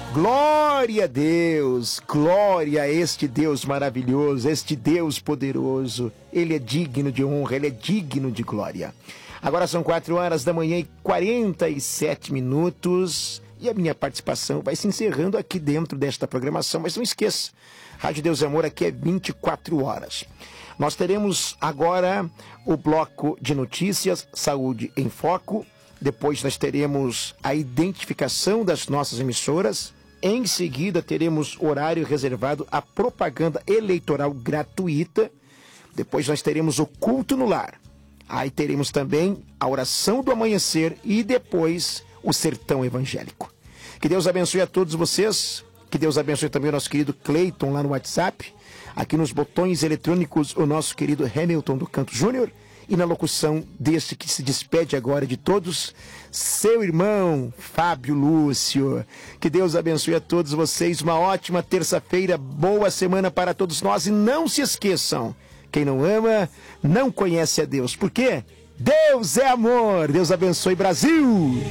Glória a Deus, glória a este Deus maravilhoso, este Deus poderoso. Ele é digno de honra, ele é digno de glória. Agora são 4 da manhã e 47 minutos e a minha participação vai se encerrando aqui dentro desta programação, mas não esqueça, Rádio Deus e Amor aqui é 24 horas. Nós teremos agora o bloco de notícias, Saúde em Foco, depois nós teremos a identificação das nossas emissoras. Em seguida, teremos horário reservado à propaganda eleitoral gratuita. Depois nós teremos o culto no lar. Aí teremos também a oração do amanhecer e depois o sertão evangélico. Que Deus abençoe a todos vocês. Que Deus abençoe também o nosso querido Cleiton lá no WhatsApp. Aqui nos botões eletrônicos, o nosso querido Hamilton do Canto Júnior. E na locução deste que se despede agora de todos, seu irmão Fábio Lúcio. Que Deus abençoe a todos vocês, uma ótima terça-feira, boa semana para todos nós. E não se esqueçam, quem não ama, não conhece a Deus. Por quê? Deus é amor. Deus abençoe, Brasil!